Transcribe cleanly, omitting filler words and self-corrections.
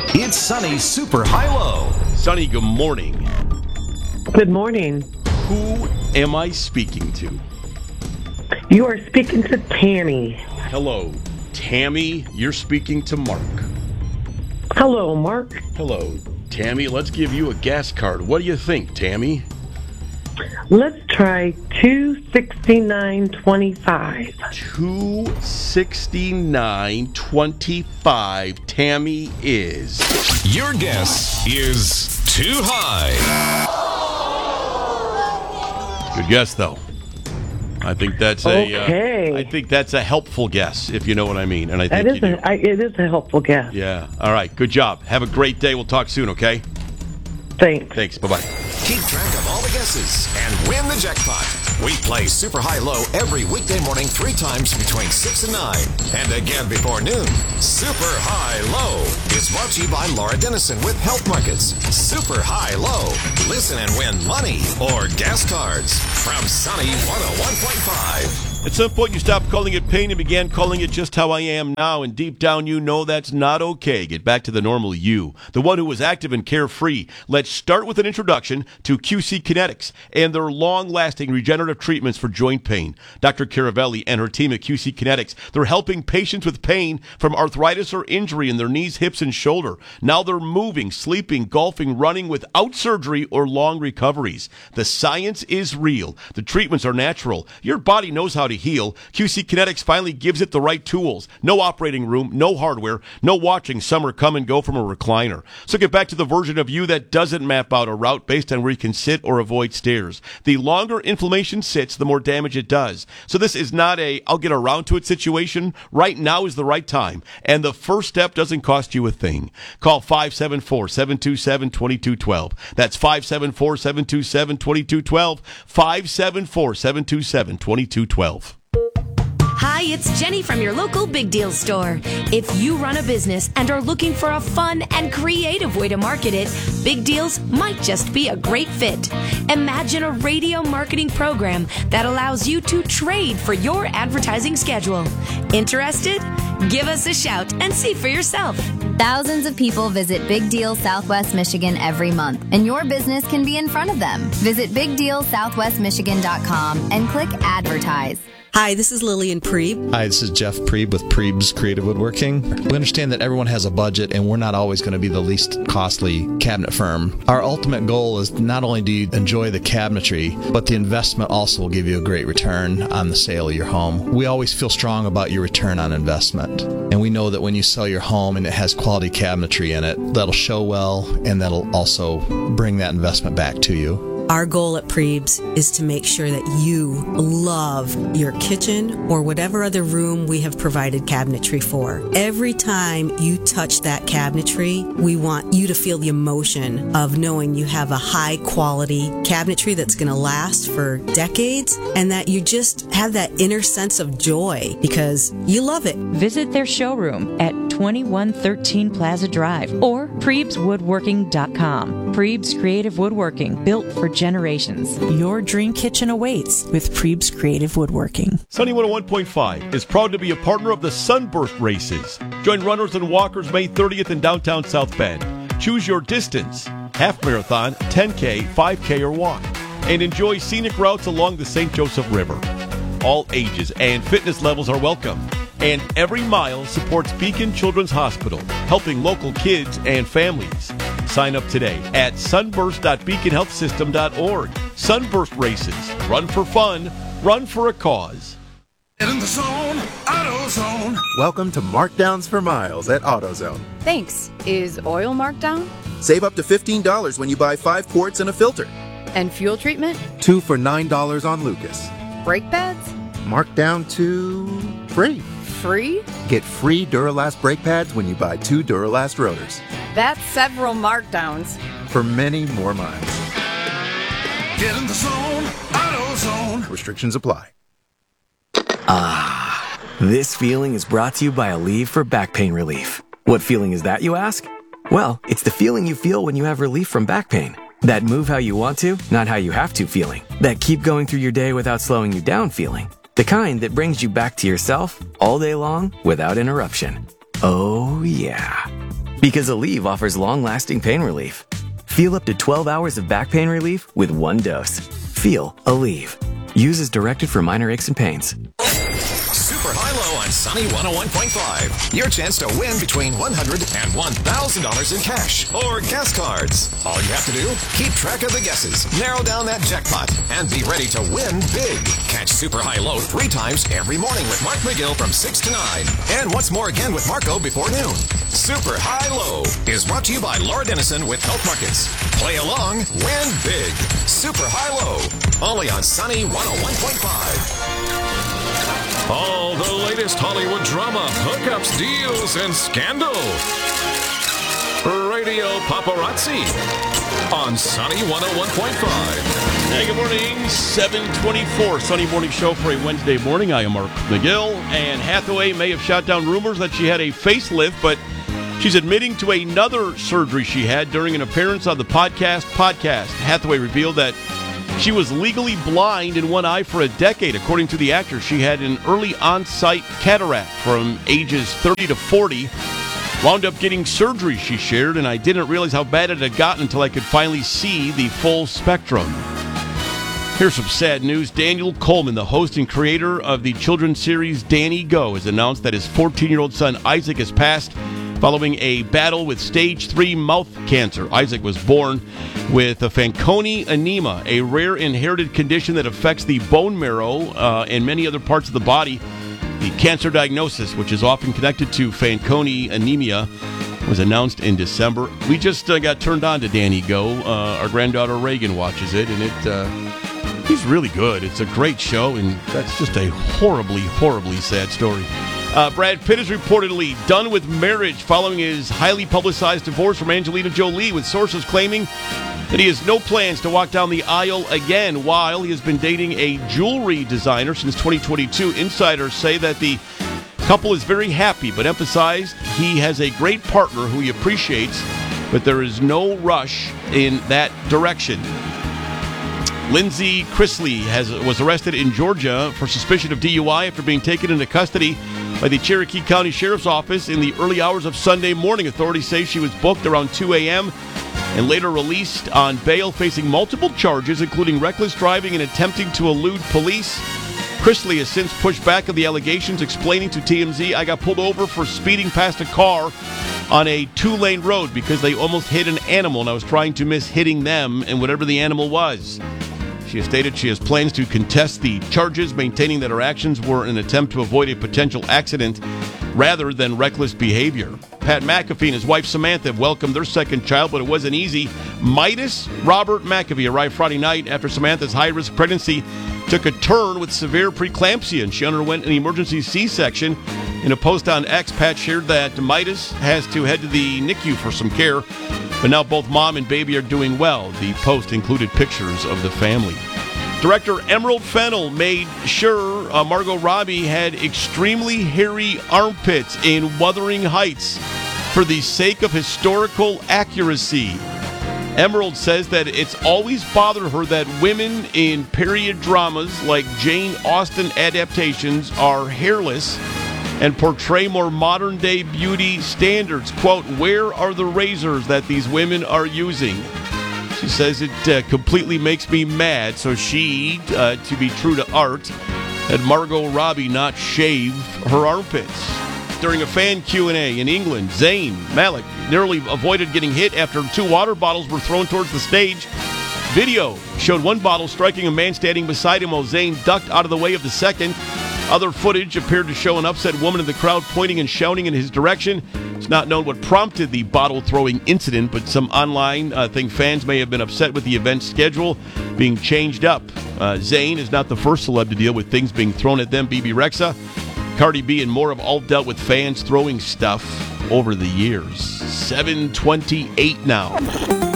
It's Sunny's Super High-Low. Sunny, good morning. Good morning. Who am I speaking to? You are speaking to Tammy. Hello, Tammy. You're speaking to Mark. Hello, Mark. Hello, Tammy. Let's give you a gas card. What do you think, Tammy? Let's try $269.25. $269.25. Tammy is. Your guess is too high. Good guess, though. I think that's Okay. I think that's a helpful guess, if you know what I mean. And I think That is you do. it is a helpful guess. Yeah. All right. Good job. Have a great day. We'll talk soon, okay? Thanks. Thanks. Bye-bye. Keep track of all the guesses and win the jackpot. We play Super High-Low every weekday morning 3 times between 6 and 9. And again before noon. Super High-Low is brought to you by Laura Dennison with Health Markets. Super High-Low. Listen and win money or gas cards from Sunny 101.5. At some point, you stopped calling it pain and began calling it just how I am now, and deep down you know that's not okay. Get back to the normal you, the one who was active and carefree. Let's start with an introduction to QC Kinetics and their long-lasting regenerative treatments for joint pain. Dr. Caravelli and her team at QC Kinetics, they're helping patients with pain from arthritis or injury in their knees, hips, and shoulder. Now they're moving, sleeping, golfing, running without surgery or long recoveries. The science is real. The treatments are natural. Your body knows how to heal. QC Kinetics finally gives it the right tools. No operating room, no hardware, no watching summer come and go from a recliner. So get back to the version of you that doesn't map out a route based on where you can sit or avoid stairs. The longer inflammation sits, the more damage it does. So this is not a I'll get around to it situation. Right now is the right time. And the first step doesn't cost you a thing. Call 574-727-2212. That's 574-727-2212. 574-727-2212. Hi, it's Jenny from your local Big Deal store. If you run a business and are looking for a fun and creative way to market it, Big Deals might just be a great fit. Imagine a radio marketing program that allows you to trade for your advertising schedule. Interested? Give us a shout and see for yourself. Thousands of people visit Big Deal Southwest Michigan every month, and your business can be in front of them. Visit BigDealSouthwestMichigan.com and click Advertise. Hi, this is Lillian Preeb. Hi, this is Jeff Preeb with Preeb's Creative Woodworking. We understand that everyone has a budget, and we're not always going to be the least costly cabinet firm. Our ultimate goal is not only do you enjoy the cabinetry, but the investment also will give you a great return on the sale of your home. We always feel strong about your return on investment, and we know that when you sell your home and it has quality cabinetry in it, that'll show well, and that'll also bring that investment back to you. Our goal at Preeb's is to make sure that you love your kitchen or whatever other room we have provided cabinetry for. Every time you touch that cabinetry, we want you to feel the emotion of knowing you have a high quality cabinetry that's going to last for decades, and that you just have that inner sense of joy because you love it. Visit their showroom at 2113 Plaza Drive or PreebsWoodworking.com. Preeb's Creative Woodworking, built for generations. Your dream kitchen awaits with Preeb's Creative Woodworking. Sunny 101.5 is proud to be a partner of the Sunburst Races. Join runners and walkers May 30th in downtown South Bend. Choose your distance, half marathon, 10K, 5K, or walk, and enjoy scenic routes along the St. Joseph River. All ages and fitness levels are welcome, and every mile supports Beacon Children's Hospital, helping local kids and families. Sign up today at sunburst.beaconhealthsystem.org. Sunburst Races. Run for fun. Run for a cause. In the zone, AutoZone. Welcome to Markdowns for Miles at AutoZone. Thanks. Is oil marked down? Save up to $15 when you buy 5 quarts and a filter. And fuel treatment? 2 for $9 on Lucas. Brake pads? Marked down to free. Free? Get free Duralast brake pads when you buy 2 Duralast rotors. That's several markdowns. For many more miles. Get in the zone, AutoZone. Restrictions apply. This feeling is brought to you by Aleve for back pain relief. What feeling is that, you ask? Well, it's the feeling you feel when you have relief from back pain. That move how you want to, not how you have to feeling. That keep going through your day without slowing you down feeling. The kind that brings you back to yourself all day long without interruption. Oh, yeah. Because Aleve offers long-lasting pain relief. Feel up to 12 hours of back pain relief with one dose. Feel Aleve. Use as directed for minor aches and pains. Super high-low on Sunny 101.5. Your chance to win between $100 and $1,000 in cash or gas cards. All you have to do, keep track of the guesses, narrow down that jackpot, and be ready to win big. Catch Super High-Low 3 times every morning with Mark McGill from 6 to 9. And once more again with Marco before noon. Super High-Low is brought to you by Laura Dennison with Health Markets. Play along, win big. Super High-Low, only on Sunny 101.5. All the latest Hollywood drama, hookups, deals, and scandal. Radio Paparazzi on Sunny 101.5. Hey, good morning. 7:24 Sunny Morning Show for a Wednesday morning. I am Mark McGill. Anne Hathaway may have shot down rumors that she had a facelift, but she's admitting to another surgery she had during an appearance on the podcast. Hathaway revealed that she was legally blind in one eye for a decade. According to the actor, she had an early on-site cataract from ages 30 to 40. Wound up getting surgery, she shared, and I didn't realize how bad it had gotten until I could finally see the full spectrum. Here's some sad news. Daniel Coleman, the host and creator of the children's series Danny Go, has announced that his 14-year-old son Isaac has passed following a battle with stage 3 mouth cancer. Isaac was born with a Fanconi anemia, a rare inherited condition that affects the bone marrow and many other parts of the body. The cancer diagnosis, which is often connected to Fanconi anemia, was announced in December. We just got turned on to Danny Go. Our granddaughter Reagan watches it, and he's really good. It's a great show, and that's just a horribly, horribly sad story. Brad Pitt is reportedly done with marriage following his highly publicized divorce from Angelina Jolie, with sources claiming that he has no plans to walk down the aisle again. While he has been dating a jewelry designer since 2022, insiders say that the couple is very happy, but emphasized he has a great partner who he appreciates, but there is no rush in that direction. Lindsay Chrisley was arrested in Georgia for suspicion of DUI after being taken into custody by the Cherokee County Sheriff's Office in the early hours of Sunday morning. Authorities say she was booked around 2 a.m. and later released on bail, facing multiple charges, including reckless driving and attempting to elude police. Chrisley has since pushed back on the allegations, explaining to TMZ, "I got pulled over for speeding past a car on a 2-lane road because they almost hit an animal, and I was trying to miss hitting them and whatever the animal was." She has stated she has plans to contest the charges, maintaining that her actions were an attempt to avoid a potential accident rather than reckless behavior. Pat McAfee and his wife Samantha have welcomed their second child, but it wasn't easy. Midas Robert McAfee arrived Friday night after Samantha's high-risk pregnancy took a turn with severe preeclampsia, and she underwent an emergency C-section. In a post on X, Pat shared that Midas has to head to the NICU for some care, but now both mom and baby are doing well. The post included pictures of the family. Director Emerald Fennell made sure Margot Robbie had extremely hairy armpits in Wuthering Heights for the sake of historical accuracy. Emerald says that it's always bothered her that women in period dramas like Jane Austen adaptations are hairless and portray more modern-day beauty standards. Quote, "Where are the razors that these women are using?" She says it completely makes me mad, so she, to be true to art, had Margot Robbie not shave her armpits. During a fan Q&A in England, Zayn Malik narrowly avoided getting hit after 2 water bottles were thrown towards the stage. Video showed one bottle striking a man standing beside him while Zayn ducked out of the way of the second. Other footage appeared to show an upset woman in the crowd pointing and shouting in his direction. It's not known what prompted the bottle-throwing incident, but some online think fans may have been upset with the event schedule being changed up. Zayn is not the first celeb to deal with things being thrown at them. BB Rexha, Cardi B, and more have all dealt with fans throwing stuff over the years. 7:28 now.